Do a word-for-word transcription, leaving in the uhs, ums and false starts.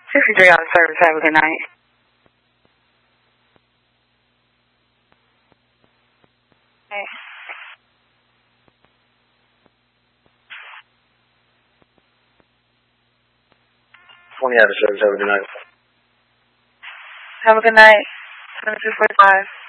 sixty-three out of service. Have a good night. Hey. twenty out of service. Have a good night. Have a good night. seventy-two forty-five.